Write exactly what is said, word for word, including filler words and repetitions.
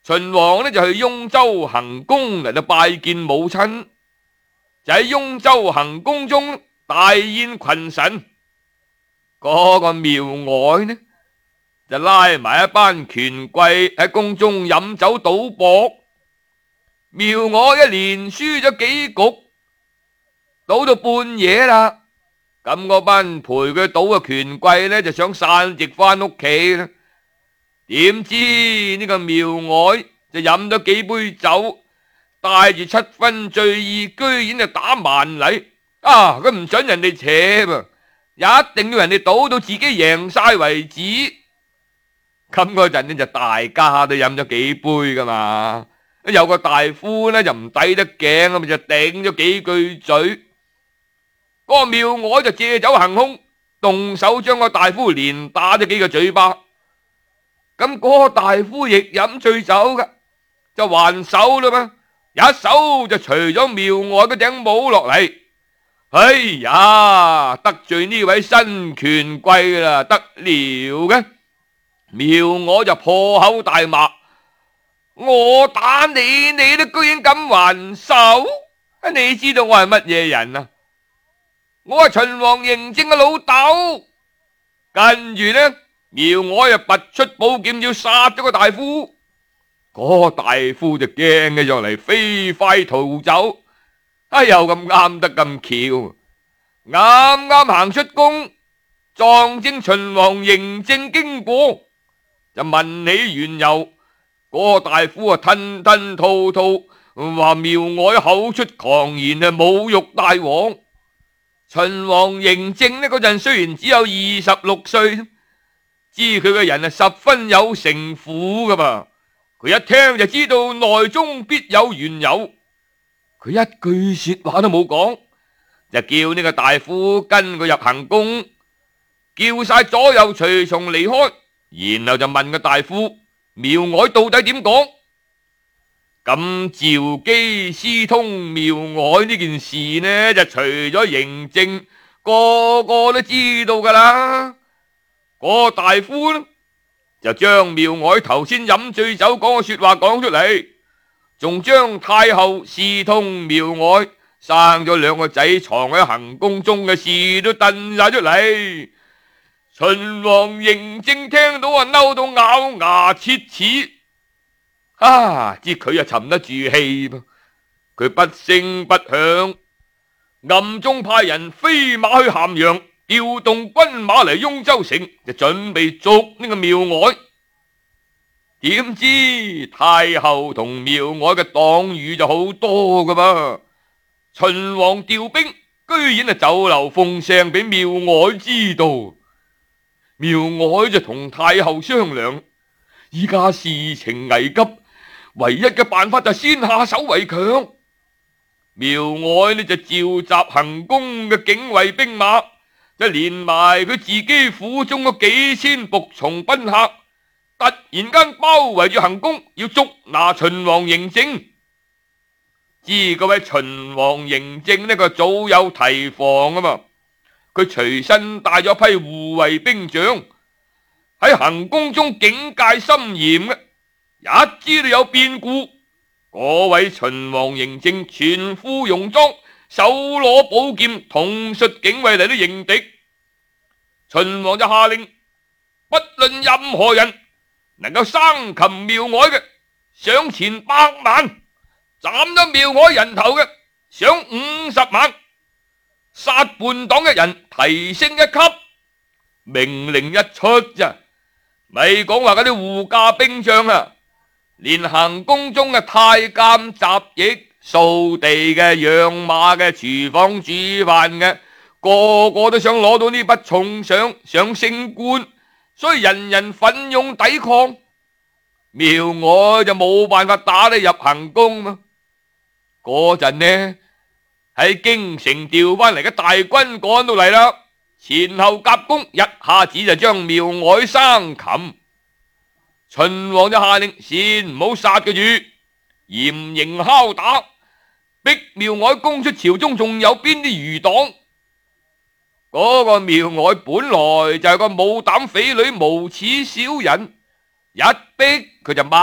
秦王呢就去雍州行宮嚟到拜見母親，就喺雍州行宮中大宴群臣。嗰、那個嬈外呢就拉埋一班權貴喺宮中飲酒賭博，嬈外一連輸咗幾局，賭到半夜啦。咁嗰班陪佢賭嘅權貴呢就想散席翻屋企啦，點知呢個嬈外就飲咗幾杯酒，帶住七分醉意，居然就打蠻嚟啊！佢唔准人哋扯噃，一定要人哋賭到自己贏晒為止。咁嗰陣呢就大家都飲咗幾杯噶嘛，有個大夫呢就唔抵得頸咁就頂咗幾句嘴。嗰個嬈外就借酒行凶，動手將個大夫連打咗幾個嘴巴。咁嗰個大夫亦飲醉酒噶，就還手啦嘛，一手就除咗嬈外嗰頂帽落嚟。哎呀，得罪呢位新權貴啦，得了嘅。嬈外就破口大罵：我打你，你都居然敢還手？你知道我係乜嘢人啊？我係秦王嬴政嘅老豆。跟住呢，嬈外又拔出寶劍要殺咗個大夫。嗰、那個大夫就驚嘅上嚟，飛快逃走。哎又咁啱得咁巧，啱啱行出宮，撞正秦王嬴政經過，就問起緣由。嗰、那個大夫啊吞吞吐吐話嬈外口出狂言啊，侮辱大王。秦王嬴政呢嗰陣雖然只有二十六歲，知佢嘅人係十分有城府噶嘛，佢一聽就知道內中必有緣由。佢一句說話都冇講，就叫呢個大夫跟佢入行宮，叫晒左右隨從離開，然後就問個大夫嬈外到底點講。咁趙姬私通嬈外呢件事呢，就除咗嬴政，個個都知道噶啦。嗰、那個大夫呢就將嬈外頭先飲醉酒講嘅說話講出嚟，仲將太后私通嬈外生咗兩個仔藏喺行宮中嘅事都燉晒出嚟。秦王嬴政聽到啊，嬲到咬牙切齒。啊！知佢啊沉得住氣噃，佢不聲不響，暗中派人飛馬去咸陽，調動軍馬嚟雍州城，就準備捉呢個嬈外。點知太后同嬈外嘅黨羽就好多噶噃，秦王調兵居然係走漏風聲俾嬈外知道。嬈外就同太后商量，依家事情危急，唯一嘅辦法就先下手為強。嬈外呢就召集行宮嘅警衛兵馬，就連埋佢自己府中嘅幾千僕從賓客，突然間包圍住行宮，要捉拿秦王嬴政。知嗰位秦王嬴政呢，佢早有提防啊嘛，佢隨身帶咗批護衛兵將，喺行宮中警戒森嚴嘅。一知道有變故，嗰位秦王嬴政全副戎裝，手攞寶劍，統率警衛嚟到迎敵。秦王就下令，不論任何人能夠生擒嬈外嘅，賞錢百萬；斬咗嬈外人頭嘅，賞五十萬；殺叛黨嘅人，提升一級。命令一出咋，咪講話嗰啲護駕兵將啊，連行宮中嘅太監雜役、掃地嘅、養馬嘅、廚房煮飯嘅，個個都想攞到呢筆重賞，想升官，所以人人奮勇抵抗。嬈外就冇辦法打得入行宮嘛。嗰陣呢，喺京城調翻嚟嘅大軍趕到嚟啦，前後夾攻，一下子就將嬈外生擒。秦王就下令先唔好殺佢住，嚴刑拷打，逼嬈外供出朝中仲有邊啲餘黨。嗰、那個嬈外本來就係個冇膽匪類、無恥小人，一逼佢就